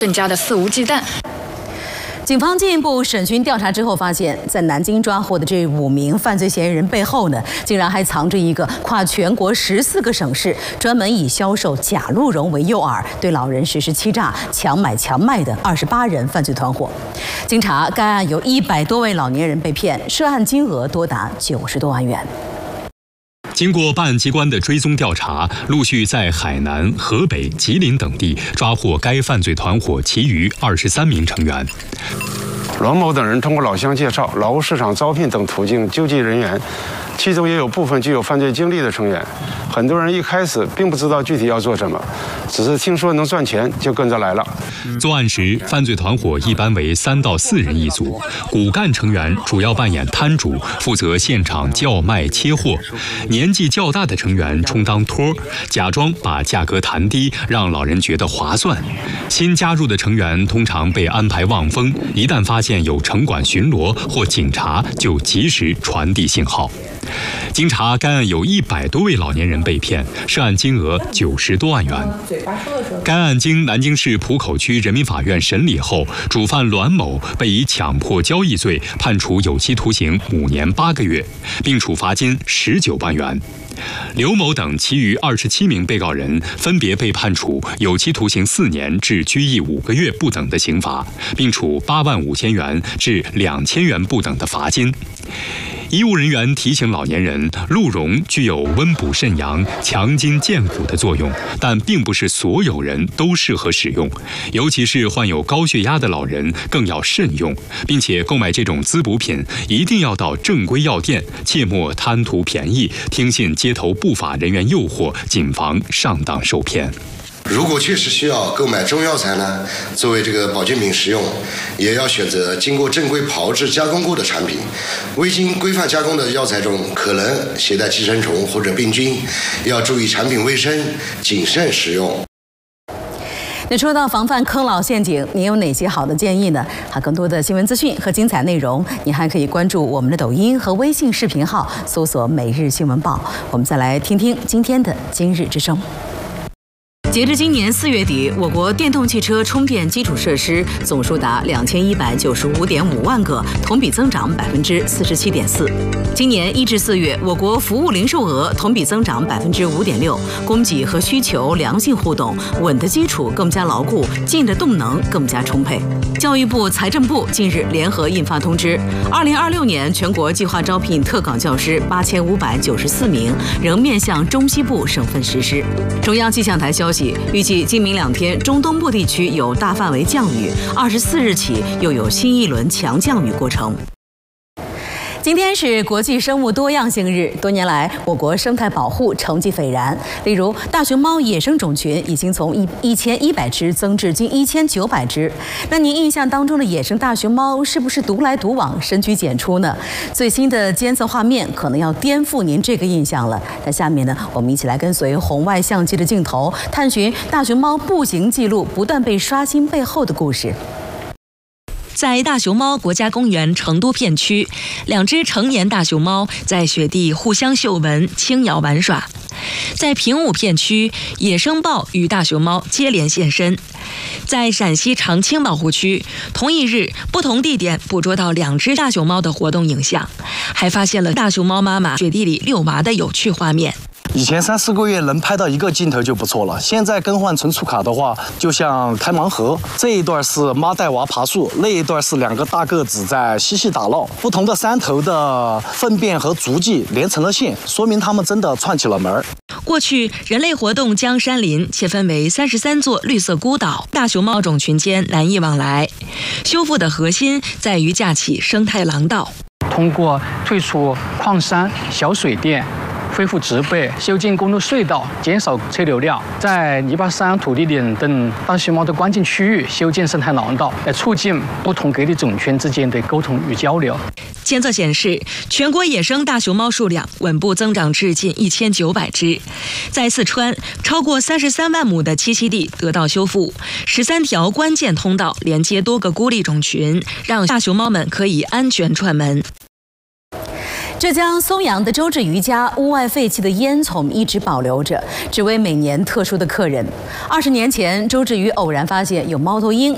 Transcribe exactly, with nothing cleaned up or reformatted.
更加的肆无忌惮。 警方进一步审讯调查之后，发现，在南京抓获的这五名犯罪嫌疑人背后呢，竟然还藏着一个跨全国十四个省市、专门以销售假鹿茸为诱饵，对老人实施欺诈、强买强卖的二十八人犯罪团伙。经查，该案有一百多位老年人被骗，涉案金额多达九十多万元。 经过办案机关的追踪调查，陆续在海南、河北、吉林等地抓获该犯罪团伙其余二十三名成员。 阮某等人通过老乡介绍、劳务市场招聘等途径纠集人员，其中也有部分具有犯罪经历的成员。很多人一开始并不知道具体要做什么，只是听说能赚钱就跟着来了。 作案时，犯罪团伙一般为三到四人一组，骨干成员主要扮演摊主，负责现场叫卖切货；年纪较大的成员充当托，假装把价格谈低，让老人觉得划算。新加入的成员通常被安排望风，一旦发现有城管巡逻或警察，就及时传递信号。 经查，该案有一百多位老年人被骗，涉案金额九十多万元。该案经南京市浦口区人民法院审理后，主犯阮某被以强迫交易罪判处有期徒刑五年八个月，并处罚金十九万元。 刘某等其余二十七名被告人分别被判处有期徒刑四年至拘役五个月不等的刑罚，并处八万五千元至两千元不等的罚金。医务人员提醒老年人，鹿茸具有温补肾阳、强筋健骨的作用，但并不是所有人都适合使用，尤其是患有高血压的老人更要慎用，并且购买这种滋补品一定要到正规药店，切莫贪图便宜，听信街头不法人员诱惑，谨防上当受骗。 如果确实需要购买中药材呢，作为这个保健品使用，也要选择经过正规炮制加工过的产品。未经规范加工的药材中可能携带寄生虫或者病菌，要注意产品卫生，谨慎使用。 那说到防范坑老陷阱，您有哪些好的建议呢？还更多的新闻资讯和精彩内容，您还可以关注我们的抖音和微信视频号，搜索“每日新闻报”。我们再来听听今天的今日之声。 截至今年四月底，我国电动汽车充电基础设施总数达两千一百九十五点五万个，同比增长百分之四十七点四。今年一至四月，我国服务零售额同比增长百分之五点六，供给和需求良性互动，稳的基础更加牢固，进的动能更加充沛。教育部、财政部近日联合印发通知，二零二六年全国计划招聘特岗教师八千五百九十四名，仍面向中西部省份实施。中央气象台消息。 预计今明两天，中东部地区有大范围降雨，二十四日起又有新一轮强降雨过程。 今天是国际生物多样性日，多年来，我国生态保护成绩斐然。例如，大熊猫野生种群已经从一一千一百只增至近一千九百只。那您印象当中的野生大熊猫是不是独来独往、深居简出呢？最新的监测画面可能要颠覆您这个印象了。那下面呢，我们一起来跟随红外相机的镜头，探寻大熊猫步行记录不断被刷新背后的故事。 在大熊猫国家公园成都片区，两只成年大熊猫在雪地互相嗅闻、轻摇玩耍。在平武片区，野生豹与大熊猫接连现身。在陕西长青保护区，同一日，不同地点捕捉到两只大熊猫的活动影像，还发现了大熊猫妈妈雪地里遛娃的有趣画面。 以前三四个月能拍到一个镜头就不错了，现在更换存储卡的话，就像开盲盒。这一段是妈带娃爬树，那一段是两个大个子在嬉戏打闹。不同的山头的粪便和足迹连成了线，说明他们真的串起了门。 过去，人类活动将山林切分为三十三座绿色孤岛，大熊猫种群间难以往来。修复的核心在于架起生态廊道， 通过退出矿山、小水电。 恢复植被，修建公路隧道，减少车流量，在泥巴山、土地岭等大熊猫的关键区域修建生态廊道，来促进不同隔离种群之间的沟通与交流。 监测显示，全国野生大熊猫数量稳步增长至近一千九百只。在四川，超过三十三万亩的栖息地得到修复，十三条关键通道连接多个孤立种群，让大熊猫们可以安全串门。 浙江松阳的周至瑜家屋外废弃的烟囱一直保留着，只为每年特殊的客人。二十年前，周至瑜偶然发现有猫头鹰